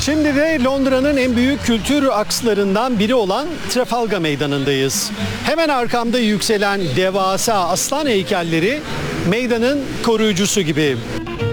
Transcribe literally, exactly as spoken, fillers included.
Şimdi de Londra'nın en büyük kültür akslarından biri olan Trafalgar Meydanı'ndayız. Hemen arkamda yükselen devasa aslan heykelleri meydanın koruyucusu gibi.